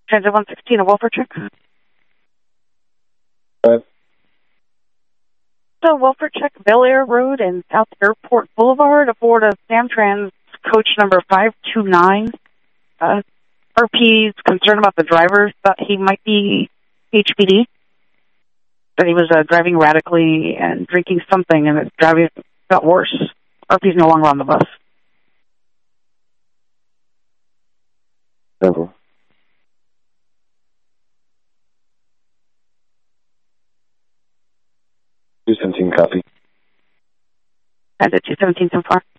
Transit 116, a welfare check. So, welfare check, Bel Air Road and South Airport Boulevard aboard of Samtrans coach number 529. RP's concerned about the driver, thought he might be HPD, that he was driving erratically and drinking something, and the driving got worse. RP's no longer on the bus. Over. 217 copy. Transit 217 so far.